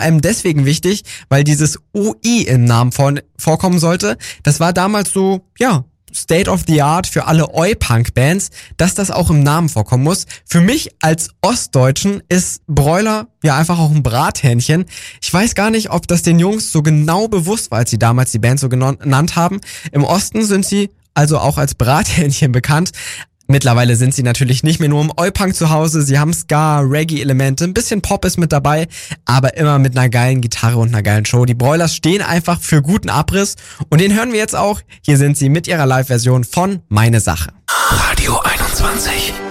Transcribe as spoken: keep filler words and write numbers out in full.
allem deswegen wichtig, weil dieses O I im Namen vor, vorkommen sollte. Das war damals so, ja, State of the Art für alle Oi-Punk-Bands, dass das auch im Namen vorkommen muss. Für mich als Ostdeutschen ist Broiler ja einfach auch ein Brathähnchen. Ich weiß gar nicht, ob das den Jungs so genau bewusst war, als sie damals die Band so genannt haben. Im Osten sind sie also auch als Brathähnchen bekannt. Mittlerweile sind sie natürlich nicht mehr nur im Oi-Punk zu Hause, sie haben Ska, Reggae-Elemente, ein bisschen Pop ist mit dabei, aber immer mit einer geilen Gitarre und einer geilen Show. Die Broilers stehen einfach für guten Abriss und den hören wir jetzt auch. Hier sind sie mit ihrer Live-Version von Meine Sache. Radio einundzwanzig.